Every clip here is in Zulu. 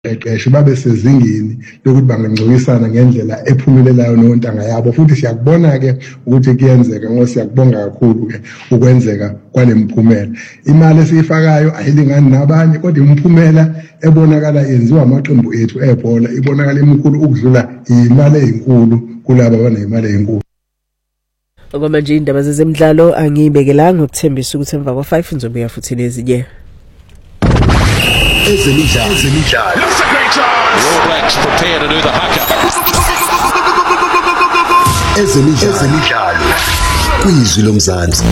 qeqesho babe sezingeni lokuthi bangangcolisana ngendlela ephumelelayo nontanga yabo futhi siyakubona ke ukuthi kuyenzeka ngoba siyakubonga kakhulu ke ukwenzeka kwalemphumela. Imali esiyifakayo ayilingani nabanye kodwa imphumela ebonakala yenziwa amaqembu ethu ebhola ibonakala emikhulu ukudlula imali ezinkulu kulabo abanemali ezinkulu. Okwamanje indaba zezemidlalo angiyibekelanga ukuthembisa ukuthi emva kwa5 ngizobuya futhi lezinye. Ezemidlalo. That's a great chance. All Blacks prepare to do the haka. Ezemidlalo. Kwizwi lomzansi.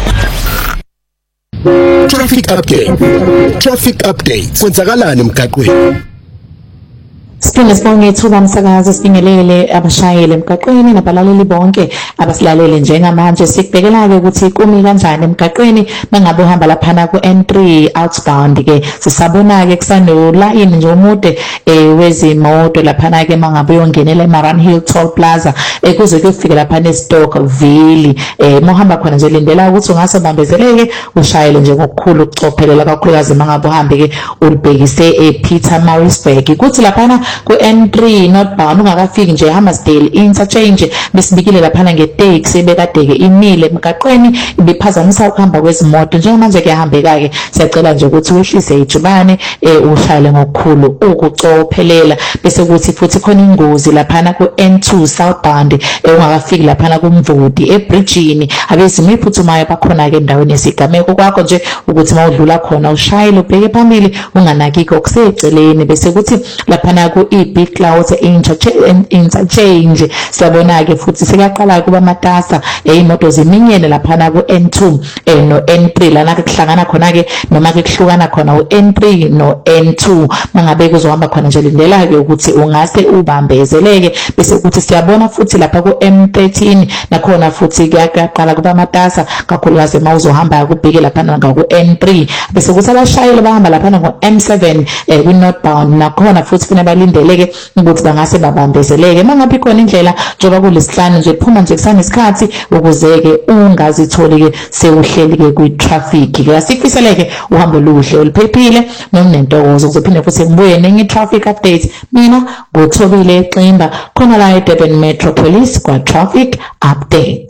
Traffic update. Kwenzakalani emgaqweni? Siphinde sibonge ithuba umsakazo sibingelele abashayeli emgaqweni nabalaleli bonke abasilalele njengamanje sikubhekela-ke ukuthi kumi kanjani emgaqweni mangabe uhamba laphana ku-N3 outbound-ke sisabona-ke kusanolayini nje omude wezimoto laphana-ke mangabe uyongenela eMaran Hill Toll Plaza kuze kuyofika laphana eStokville mohamba khona nje lindela ukuthi ungase ubambezeleke ushayele nje ngokukhulu ukucophelela kakhulukazi mangabe uhambe-ke ulibhekise ePietermaritzburg kuthi laphana ku-N3 northbound ungakafiki nje Hammersdale interchange besibikile laphana ngeteksi bekade-ke imile emgaqweni ibiphazamisa ukuhamba kwezimoto njengamanje kuyahambeka-ke siyacela nje ukuthi wehlise ijubane ushayele ngokukhulu ukucophelela bese kuthi futhi khona ingozi laphana ku-N2 southbound ungakafiki laphana kumvudi ebridgeini abezimo iphuthumayo bakhona-ke endaweni yesigameko kwakho nje ukuthi mawudlula khona ushayele ubheke phambili unganakiki okuseceleni bese kuthi laphana ku-Big Clouds interchange siyabona-ke futhi sekaqala kuba matasa imoto ziminyene laphana ku-N2 no-N3 lana-ke kuhlangana khona-ke noma-ke kuhlukana khona u-N3 no-N2 mangabe kuzohamba khona nje lindela-ke ukuthi ungase ubambezeleke bese kuthi siyabona futhi lapha ku-M13 nakhona futhi kuyaqala kuba matasa kakhulukazi ma uzohamba kubheke laphana ngaku-N3 bese kuthi abashayeli bahamba laphana ku-M7 kwi-northbound nakhona futhi funa balindeleke ukuthi bangase babambezeleke mangabe ikhona indlela njengoba kulesihlanu nje phuma nje kusanesikhathi ukuze-ke ungazitholi-ke sewuhleli-ke kwi-traffic-ke asikufiseleke uhambo luhle oluphephile noma nentokozo kuzophinde futhi ngibuye nenye i-traffic update mina nguThobile Ximba khona la eDurban Metropolis kwa-traffic update.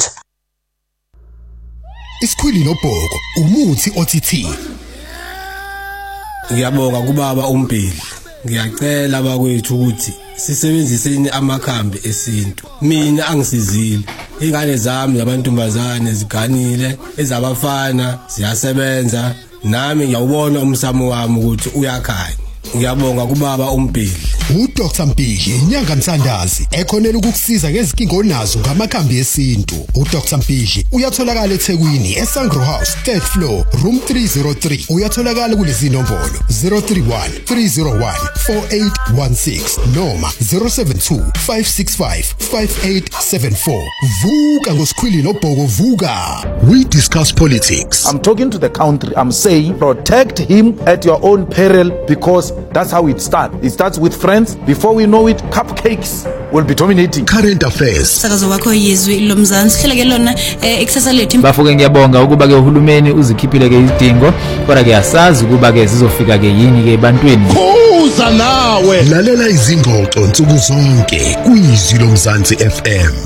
Isikhwili noBhoko umuthi OTT. Ngiyabonga kubaba uMbili. Ngiyacela bakwethu ukuthi sisebenziseni amakhambi esintu. Mina angisizile. Ingane zami zabantombazane ziganile, ezabafana ziyasebenza. Nami ngiyawubona umsamo wami ukuthi uyakhanya. Ngiyabonga kubaba uMbili. uDr Mpili inyanga Mthandazi ekhonela ukukusiza ngezinkingo onazo ngamakhambi esintu. uDr Mpili uyatholakala eThekwini eSangro House 3rd floor room 303. Uyatholakala kulezi nombolo 031 301 4816 noma 072 565 5874. Vuka ngosikhwili noBhoko vuka. We discuss politics. I'm talking to the country. I'm saying protect him at your own peril because that's how it starts. It starts with friends. Before we know it, cupcakes will be dominating. Current affairs. Sakazo wakho yizwi lomzansi hleleke lona eksasa lethu. Bafuke ngiyabonga ukuba ke uhulumeni uzikhiphile ke izidingo kodwa ke asazi ukuba ke zizofika ke yini ke ebantwini. Kuza nawe. Lalela izingxoxo nsuku zonke kwizwi lomzansi FM.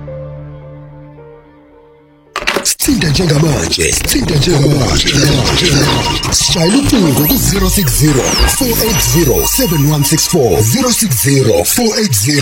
Sithinta njengamanje. Shayela ucingo ku 060 480 7164 060 480